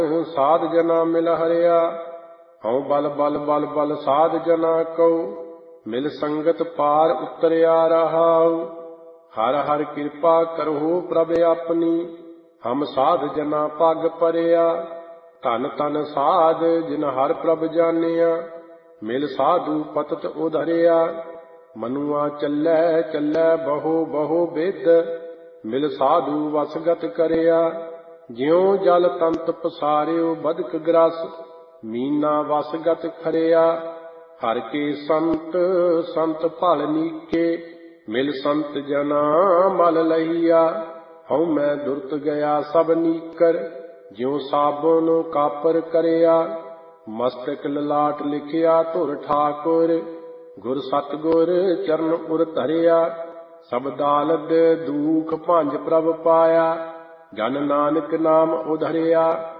ਸਾਧ ਜਨਾ ਮਿਲ ਹਰਿਆ। ਹਉ ਬਲ ਬਲ ਬਲ ਬਲ ਸਾਧ ਜਨਾ ਕਉ, ਮਿਲ ਸੰਗਤ ਪਾਰ ਉਤਰਿਆ ਰਹਾਉ। ਹਰ ਹਰ ਕਿਰਪਾ ਕਰਹੁ ਪ੍ਰਭ ਆਪਣੀ, ਹਮ ਸਾਧ ਜਨਾ ਪਗ ਪਰਿਆ। ਧਨ ਧਨ ਸਾਧ ਜਿਨ ਹਰ ਪ੍ਰਭ ਜਾਣਿਆ, ਮਿਲ ਸਾਧੂ ਪਤਤ ਉਧਰਿਆ। ਮਨੁਆ ਚੱਲੈ ਚੱਲੈ ਬਹੁ ਬਹੁ ਬਿਦ, ਮਿਲ ਸਾਧੂ ਵਸਗਤ ਕਰਿਆ। ਜਿਉ ਜਲ ਤੰਤ ਪਸਾਰਿਓ ਬਦਕ ਗ੍ਰਸ, ਮੀਨਾ ਵਸਗਤ ਖਰਿਆ। ਹਰ ਕੇ ਸੰਤ ਸੰਤ ਭਲ ਨੀਕੇ, ਮਿਲ ਸੰਤ ਜਨਾ ਮਲ ਲਹੀਆ। ਹਉ ਮੈਂ ਦੁਰਤ ਗਿਆ ਸਭ ਨੀਕਰ, ਜਿਉ ਸਾਬਨ ਕਾਪਰ ਕਰਿਆ। ਮਸਤਕ ਲਲਾਟ ਲਿਖਿਆ ਧੁਰ ਠਾਕੁਰ, ਗੁਰ ਸਤਿਗੁਰ ਚਰਨ ਉਰ ਧਰਿਆ। ਸਭ ਦਾਲਦ ਦੂਖ ਭੰਜ ਪ੍ਰਭ ਪਾਇਆ, ਜਨ ਨਾਨਕ ਨਾਮ ਉਧਰਿਆ।